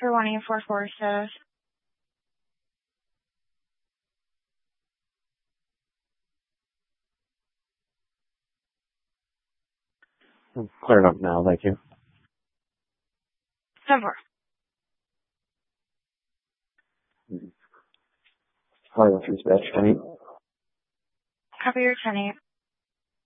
for 1844 says. Clear enough now, thank you. Somewhere. Hi, dispatch 10-8. Copy your 10-8.